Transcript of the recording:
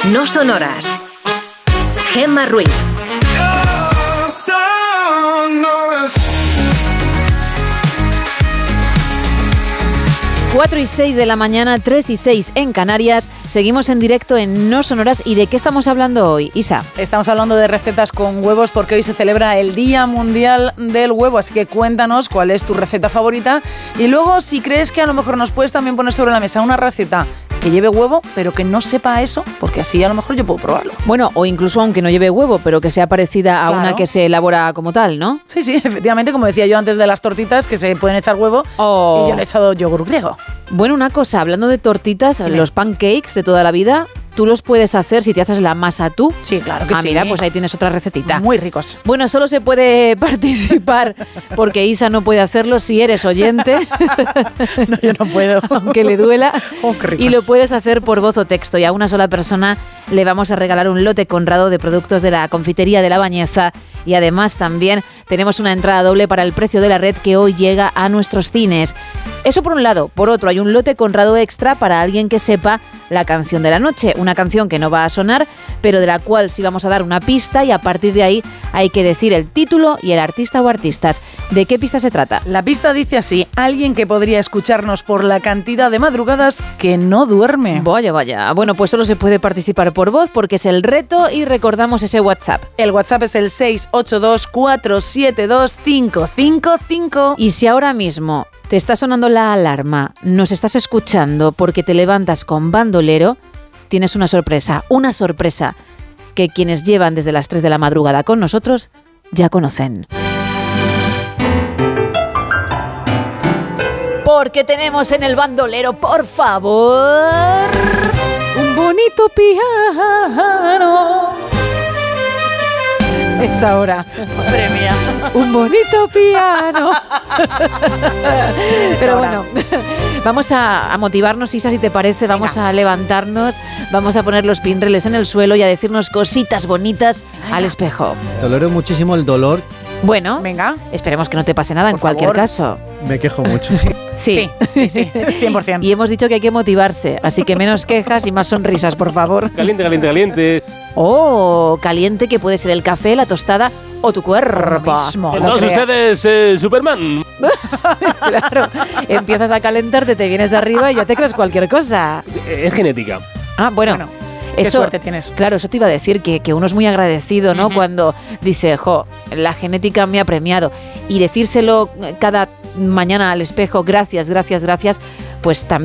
No Sonoras. Gemma Ruiz. 4:06 de la mañana, 3:06 en Canarias. Seguimos en directo en No Sonoras. ¿Y de qué estamos hablando hoy, Isa? Estamos hablando de recetas con huevos porque hoy se celebra el Día Mundial del Huevo, así que cuéntanos cuál es tu receta favorita y luego si crees que a lo mejor nos puedes también poner sobre la mesa una receta que lleve huevo, pero que no sepa a eso, porque así a lo mejor yo puedo probarlo. Bueno, o incluso aunque no lleve huevo, pero que sea parecida a una que se elabora como tal, ¿no? Sí, sí, efectivamente, como decía yo antes de las tortitas, que se pueden echar huevo, y yo le he echado yogur griego. Bueno, una cosa, hablando de tortitas, los pancakes de toda la vida, tú los puedes hacer si te haces la masa tú. Sí, claro que sí. Mira, pues ahí tienes otra recetita. Muy ricos. Bueno, solo se puede participar porque Isa no puede hacerlo si eres oyente. No, yo no puedo. Aunque le duela. Oh, qué rico. Y lo puedes hacer por voz o texto. Y a una sola persona le vamos a regalar un lote Conrado de productos de la confitería de La Bañeza. Y además también tenemos una entrada doble para El Precio de la Red que hoy llega a nuestros cines. Eso por un lado. Por otro, hay un lote Conrado extra para alguien que sepa la canción de la noche. Una canción que no va a sonar, pero de la cual sí vamos a dar una pista y a partir de ahí hay que decir el título y el artista o artistas. ¿De qué pista se trata? La pista dice así: alguien que podría escucharnos por la cantidad de madrugadas que no duerme. Vaya, vaya. Bueno, pues solo se puede participar por voz porque es el reto y recordamos ese WhatsApp. El WhatsApp es el 682-472-555. Y si ahora mismo te está sonando la alarma, nos estás escuchando porque te levantas con bandolero, tienes una sorpresa que quienes llevan desde las 3 de la madrugada con nosotros ya conocen. Porque tenemos en el bandolero, por favor, un bonito piano. Es ahora. Madre mía. Un bonito piano. Pero bueno, vamos a motivarnos, Isa, si te parece. Vamos a levantarnos, vamos a poner los pinreles en el suelo y a decirnos cositas bonitas al espejo. Tolero muchísimo el dolor. Bueno, venga, esperemos que no te pase nada en cualquier favor. caso. Me quejo mucho. Sí, 100%. Y hemos dicho que hay que motivarse, así que menos quejas y más sonrisas, por favor. Caliente, caliente, caliente. Oh, caliente, que puede ser el café, la tostada o tu cuerpo. Entonces ustedes, Superman. Claro, empiezas a calentarte, te vienes arriba y ya te crees cualquier cosa. Es genética. Ah, bueno. Qué suerte tienes. Claro, eso te iba a decir, que uno es muy agradecido, ¿no? Cuando dice, la genética me ha premiado. Y decírselo cada mañana al espejo, gracias, gracias, gracias, pues también